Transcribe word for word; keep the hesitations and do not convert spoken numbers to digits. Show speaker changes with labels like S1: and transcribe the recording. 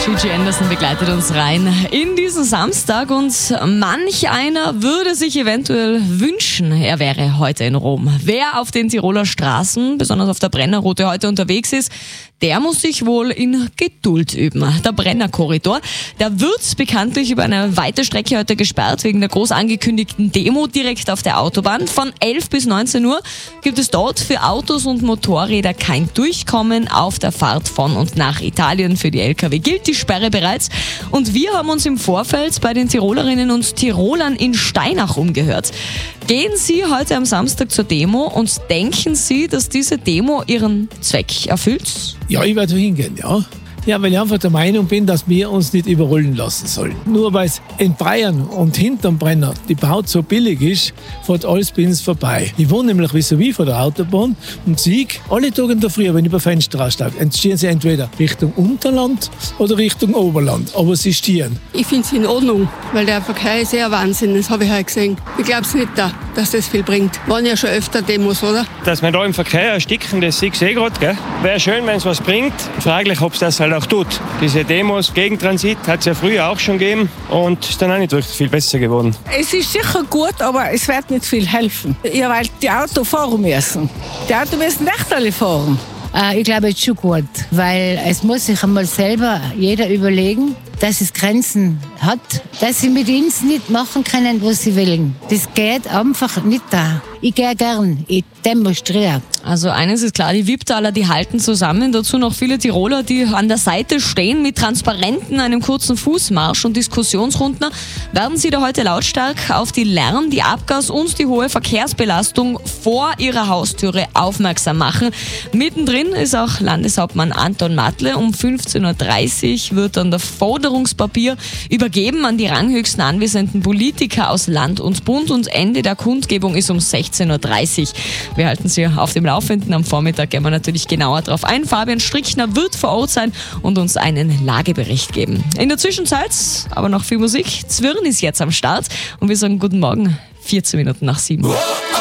S1: Gigi Anderson begleitet uns rein in diesen Samstag und manch einer würde sich eventuell wünschen, er wäre heute in Rom. Wer auf den Tiroler Straßen, besonders auf der Brennerroute, heute unterwegs ist, der muss sich wohl in Geduld üben. Der Brennerkorridor, der wird bekanntlich über eine weite Strecke heute gesperrt, wegen der groß angekündigten Demo direkt auf der Autobahn. Von elf bis neunzehn Uhr gibt es dort für Autos und Motorräder kein Durchkommen auf der Fahrt von und nach Italien. Für die L K W gilt die Sperre bereits. Und wir haben uns im Vorfeld bei den Tirolerinnen und Tirolern in Steinach umgehört. Gehen Sie heute am Samstag zur Demo und denken Sie, dass diese Demo ihren Zweck erfüllt?
S2: Ja, ich werde hingehen, ja. Ja, weil ich einfach der Meinung bin, dass wir uns nicht überrollen lassen sollen. Nur weil es in Bayern und hinterm Brenner die Baut so billig ist, fährt alles bei uns vorbei. Ich wohne nämlich vis-à-vis von der Autobahn und sehe alle Tage in der Früh, wenn ich über Fenster raussteige, stehen sie entweder Richtung Unterland oder Richtung Oberland. Aber sie stehen.
S3: Ich finde es in Ordnung, weil der Verkehr ist eher Wahnsinn, das habe ich heute gesehen. Ich glaube es nicht, dass das viel bringt. Waren ja schon öfter Demos, oder?
S4: Dass wir da im Verkehr ersticken, das sehe ich eh gerade. Wäre schön, wenn es was bringt. Fraglich, ob es das halt auch tut. Diese Demos gegen Transit hat es ja früher auch schon gegeben und ist dann auch nicht wirklich viel besser geworden.
S5: Es ist sicher gut, aber es wird nicht viel helfen. Ja, weil die Autos fahren müssen. Die Autos müssen echt alle fahren.
S6: Äh, ich glaube, es ist schon gut, weil es muss sich einmal selber jeder überlegen, dass es Grenzen hat, dass sie mit uns nicht machen können, was sie wollen. Das geht einfach nicht da. Ich gehe gern, ich demonstriere.
S1: Also eines ist klar, die Wipptaler, die halten zusammen. Dazu noch viele Tiroler, die an der Seite stehen mit Transparenten, einem kurzen Fußmarsch und Diskussionsrunden. Werden sie da heute lautstark auf die Lärm-, die Abgas- und die hohe Verkehrsbelastung vor ihrer Haustüre aufmerksam machen. Mittendrin ist auch Landeshauptmann Anton Matle. Um fünfzehn Uhr dreißig wird dann der Forderungspapier übergeben an die ranghöchsten anwesenden Politiker aus Land und Bund und Ende der Kundgebung ist um sechzehn Uhr dreißig. Wir halten Sie auf dem Laufenden. Am Vormittag gehen wir natürlich genauer drauf ein. Fabian Strickner wird vor Ort sein und uns einen Lagebericht geben. In der Zwischenzeit aber noch viel Musik. Zwirn ist jetzt am Start und wir sagen guten Morgen, vierzehn Minuten nach sieben.